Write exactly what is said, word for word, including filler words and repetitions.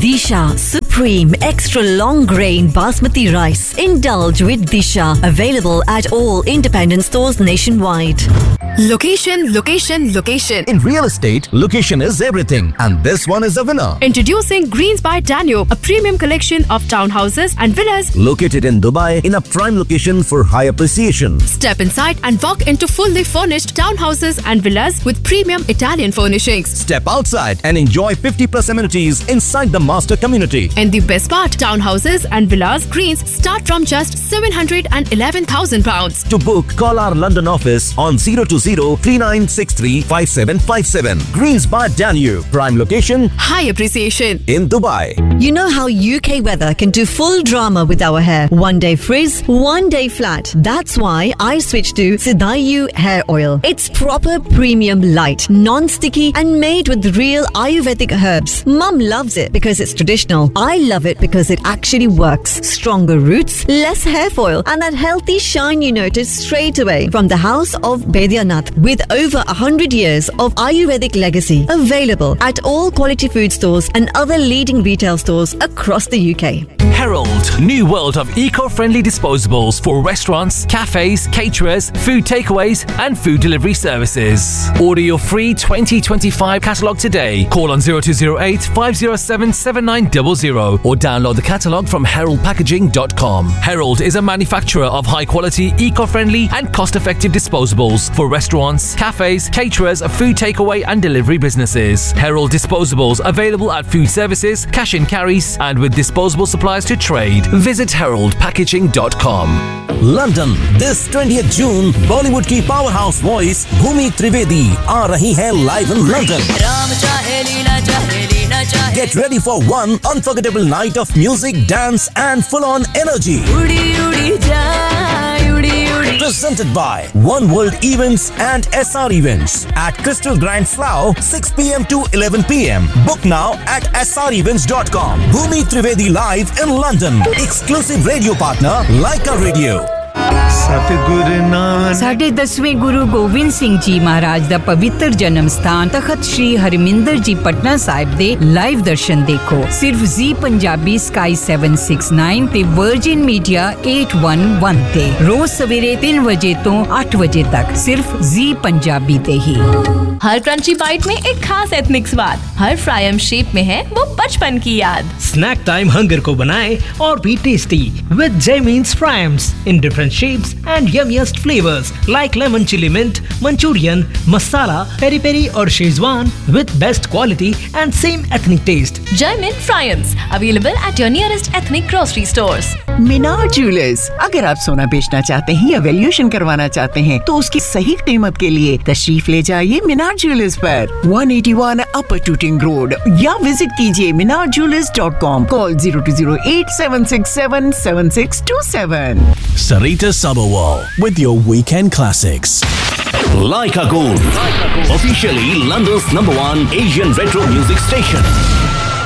Disha Supreme Extra Long Grain Basmati Rice. Indulge with Disha. Available at all independent stores nationwide. Location, location, location. In real estate, location is everything. And this one is a winner. Introducing Greens by Danube, a premium collection of townhouses and villas located in Dubai in a prime location for high appreciation. Step inside and walk into fully furnished townhouses and villas with premium Italian furnishings. Step outside and enjoy fifty plus amenities inside the master community. And the best part, townhouses and villas Greens start from just seven hundred eleven thousand pounds. To book, call our London office on zero two zero, three nine six three, five seven five seven. Greens by Danube. Prime location. High appreciation. In Dubai. You know how U K weather can do full drama with our hair. One day frizz, one day flat. That's why I switched to Sidayu Hair Oil. It's proper premium light, non-sticky and made with real Ayurvedic herbs. Mum loves it because it's traditional. I love it because it actually works. Stronger roots, less hair foil and that healthy shine you notice straight away from the house of Baidyanath. With over one hundred years of Ayurvedic legacy. Available at all quality food stores and other leading retail stores across the U K. Herald, new world of eco-friendly disposables for restaurants, cafes, caterers, food takeaways and food delivery services. Order your free twenty twenty-five catalogue today. Call on zero two zero eight, five zero seven, seven nine zero zero or download the catalogue from herald packaging dot com. Herald is a manufacturer of high-quality, eco-friendly and cost-effective disposables for restaurants, cafes, caterers, food takeaway and delivery businesses. Herald disposables available at food services, cash and carries and with disposable supplies to trade. Visit herald packaging dot com. London, this twentieth June, Bollywood की powerhouse voice Bhumi Trivedi आ रही है live in London. Get ready for one unforgettable night of music, dance and full-on energy. Presented by One World Events and S R Events at Crystal Grand Slough, six p m to eleven p m. Book now at s r events dot com. Bhumi Trivedi live in London. Exclusive radio partner Laika Radio. ਸਾਡੇ ਦਸਵੇਂ ਗੁਰੂ ਗੋਬਿੰਦ ਸਿੰਘ ਜੀ ਮਹਾਰਾਜ ਦਾ ਪਵਿੱਤਰ ਜਨਮ ਸਥਾਨ ਤਖਤ ਸ੍ਰੀ ਹਰਮਿੰਦਰ ਜੀ ਪਟਨਾ ਸਾਹਿਬ ਦੇ live ਦਰਸ਼ਨ ਦੇਖੋ ਸਿਰਫ ਜ਼ੀ Punjabi sky seven six nine ਤੇ virgin media eight one one ਤੇ ਰੋਜ਼ ਸਵੇਰੇ ਤਿੰਨ ਵਜੇ ਤੋਂ ਅੱਠ ਵਜੇ ਤੱਕ ਸਿਰਫ ਜ਼ੀ ਪੰਜਾਬੀ ਤੇ ਹੀ हर क्रंची बाइट में एक खास एथनिक स्वाद, हर फ्रायम शेप में है वो बचपन की याद। स्नैक टाइम हंगर को बनाए और भी tasty with Jaimin's Fryams in different shapes and yummiest flavors like lemon chili mint, Manchurian, masala, peri peri और Szechuan with best quality and same ethnic taste. Jaimin Fryams available at your nearest ethnic grocery stores. Minar jewellers, अगर आप सोना बेचना चाहते हैं या valuation करवाना चाहते हैं तो उसकी सही कीमत के लिए तशरीफ ले जाइए मीनार ज्वेलर्स पर one eighty-one अपर टूटिंग रोड या विजिट कीजिए मीनार jewellers dot com. Call zero two zero eight seven six seven seven six two seven. Sarita Sabawal with your weekend classics. Laika Gold, officially London's number one Asian retro music station.